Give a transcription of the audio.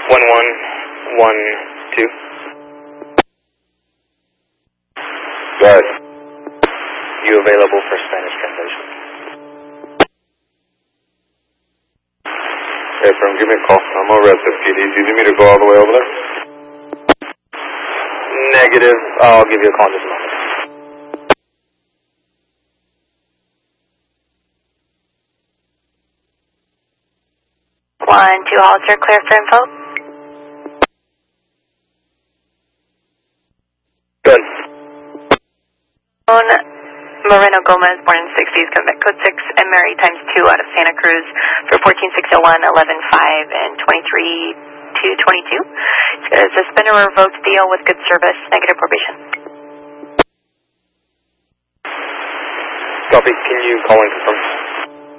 1112. Go ahead. You available for Spanish translation? Hey, from give me a call. I'm over at the PD. Do you need me to go all the way over there? Negative. I'll give you a call in just a moment. 1-2 Hollister, clear for info. Good. Moreno Gomez, born in the 60s, Quebec code 6, and Mary times 2 out of Santa Cruz for 14601, 11-5, and 23-222. It's got a suspended or revoked deal with good service, negative probation. Copy. Can you call and confirm?